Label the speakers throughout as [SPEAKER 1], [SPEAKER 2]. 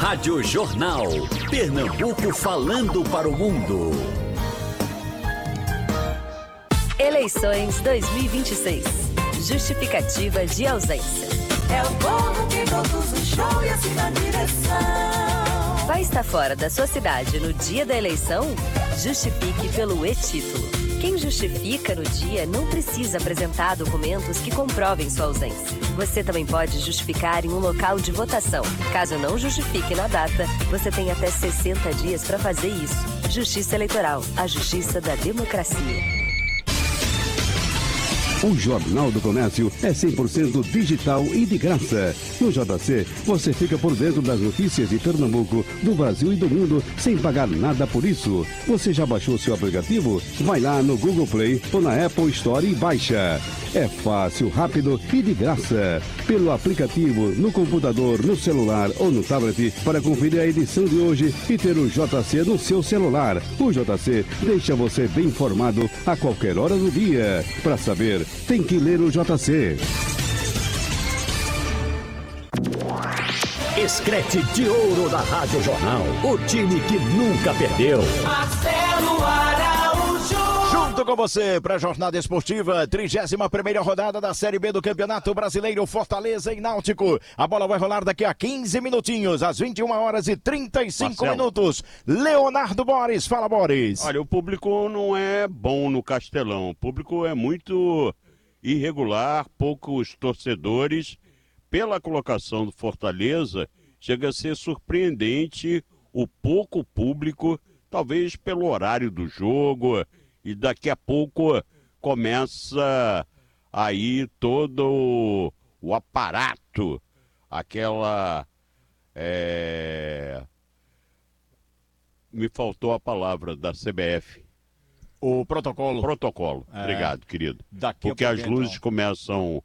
[SPEAKER 1] Rádio Jornal. Pernambuco falando para o mundo.
[SPEAKER 2] Eleições 2026. Justificativa de ausência.
[SPEAKER 3] É o povo que conduz o show e assina a direção.
[SPEAKER 2] Vai estar fora da sua cidade no dia da eleição? Justifique pelo e-título. Quem justifica no dia não precisa apresentar documentos que comprovem sua ausência. Você também pode justificar em um local de votação. Caso não justifique na data, você tem até 60 dias para fazer isso. Justiça Eleitoral, a justiça da democracia.
[SPEAKER 4] O Jornal do Comércio é 100% digital e de graça. No JC, você fica por dentro das notícias de Pernambuco, do Brasil e do mundo, sem pagar nada por isso. Você já baixou seu aplicativo? Vai lá no Google Play ou na Apple Store e baixa. É fácil, rápido e de graça. Pelo aplicativo, no computador, no celular ou no tablet, para conferir a edição de hoje e ter o JC no seu celular. O JC deixa você bem informado a qualquer hora do dia. Para saber, tem que ler o JC.
[SPEAKER 1] Escrete de ouro da Rádio Jornal. O time que nunca perdeu.
[SPEAKER 3] Marcelo Araújo.
[SPEAKER 5] Junto com você para a jornada esportiva, 31ª rodada da Série B do Campeonato Brasileiro, Fortaleza e Náutico. A bola vai rolar daqui a 15 minutinhos, às 21h35 minutos. Leonardo Boris, fala Boris.
[SPEAKER 6] Olha, o público não é bom no Castelão, o público é muito irregular, poucos torcedores. Pela colocação do Fortaleza, chega a ser surpreendente o pouco público, talvez pelo horário do jogo, e daqui a pouco começa aí todo o aparato, aquela... Me faltou a palavra da CBF.
[SPEAKER 5] O protocolo.
[SPEAKER 6] Protocolo, obrigado, querido. Porque as luzes começam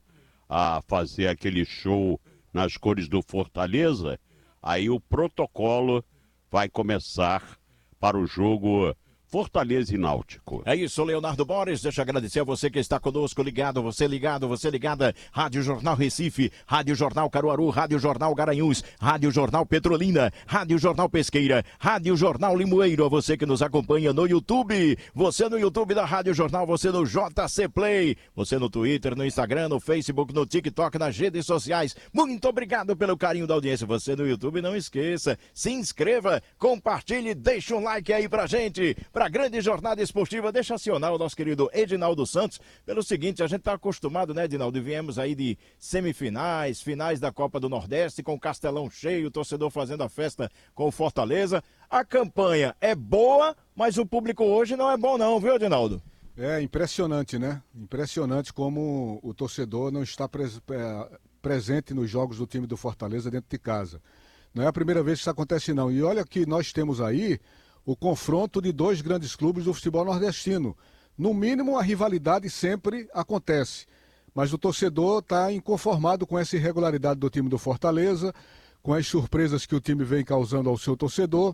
[SPEAKER 6] a fazer aquele show nas cores do Fortaleza, aí o protocolo vai começar para o jogo Fortaleza e Náutico.
[SPEAKER 5] É isso, Leonardo Boris, deixa eu agradecer a você que está conosco, ligado, você ligada, Rádio Jornal Recife, Rádio Jornal Caruaru, Rádio Jornal Garanhuns, Rádio Jornal Petrolina, Rádio Jornal Pesqueira, Rádio Jornal Limoeiro, a você que nos acompanha no YouTube, você no YouTube da Rádio Jornal, você no JC Play, você no Twitter, no Instagram, no Facebook, no TikTok, nas redes sociais, muito obrigado pelo carinho da audiência, você no YouTube, não esqueça, se inscreva, compartilhe, deixa um like aí pra gente, para a grande jornada esportiva, deixa acionar o nosso querido Edinaldo Santos, pelo seguinte, a gente está acostumado, né, Edinaldo, e viemos aí de semifinais, finais da Copa do Nordeste, com o Castelão cheio, o torcedor fazendo a festa com o Fortaleza, a campanha é boa, mas o público hoje não é bom não, viu, Edinaldo?
[SPEAKER 7] É impressionante, né? Impressionante como o torcedor não está presente nos jogos do time do Fortaleza dentro de casa. Não é a primeira vez que isso acontece não, e olha que nós temos aí o confronto de dois grandes clubes do futebol nordestino. No mínimo, a rivalidade sempre acontece, mas o torcedor está inconformado com essa irregularidade do time do Fortaleza, com as surpresas que o time vem causando ao seu torcedor,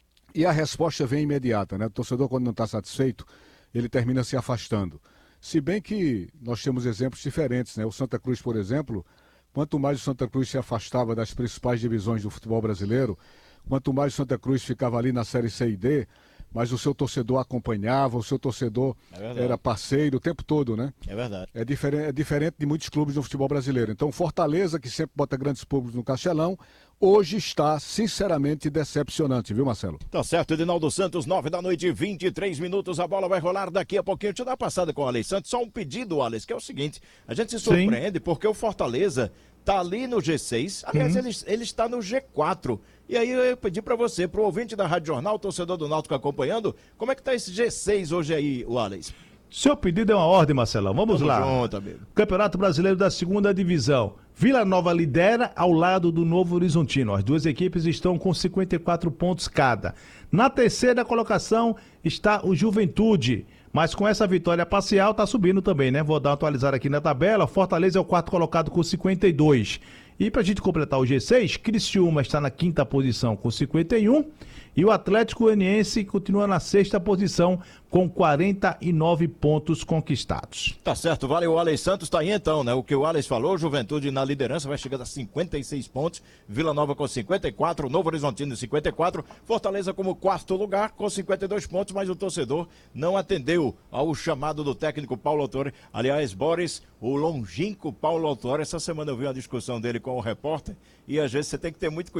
[SPEAKER 7] e a resposta vem imediata, né? O torcedor, quando não está satisfeito, ele termina se afastando. Se bem que nós temos exemplos diferentes, né? O Santa Cruz, por exemplo, quanto mais o Santa Cruz se afastava das principais divisões do futebol brasileiro, quanto mais o Santa Cruz ficava ali na Série C e D, mas o seu torcedor acompanhava, o seu torcedor era parceiro o tempo todo, né?
[SPEAKER 5] É verdade.
[SPEAKER 7] É diferente de muitos clubes do futebol brasileiro. Então, Fortaleza, que sempre bota grandes públicos no Castelão, hoje está, sinceramente, decepcionante, viu, Marcelo?
[SPEAKER 5] Tá certo, Edinaldo Santos, 9h, 23 minutos, a bola vai rolar daqui a pouquinho. Deixa eu dar uma passada com o Alex Santos, só um pedido, Alex, que é o seguinte, a gente se surpreende porque o Fortaleza tá ali no G6, aliás, ele está no G4. E aí eu pedi para você, pro ouvinte da Rádio Jornal, torcedor do Náutico acompanhando, como é que tá esse G6 hoje aí, o Alex?
[SPEAKER 8] Seu pedido é uma ordem, Marcelão. Vamos lá.
[SPEAKER 5] Junto, amigo.
[SPEAKER 8] Campeonato Brasileiro da 2ª Divisão. Vila Nova lidera ao lado do Novo Horizontino. As duas equipes estão com 54 pontos cada. Na 3ª colocação está o Juventude. Mas com essa vitória parcial tá subindo também, né? Vou dar uma atualizada aqui na tabela. Fortaleza é o 4º colocado com 52. E pra gente completar o G6, Criciúma está na 5ª posição com 51. E o Atlético Goianiense continua na 6ª posição com 49 pontos conquistados.
[SPEAKER 5] Tá certo, valeu, o Alex Santos tá aí então, né? O que o Alex falou, Juventude na liderança vai chegando a 56 pontos, Vila Nova com 54, Novo Horizontino 54, Fortaleza como 4º lugar com 52 pontos, mas o torcedor não atendeu ao chamado do técnico Paulo Autori. Aliás, Boris, o longínquo Paulo Autori, essa semana eu vi uma discussão dele com o repórter e às vezes você tem que ter muito cuidado.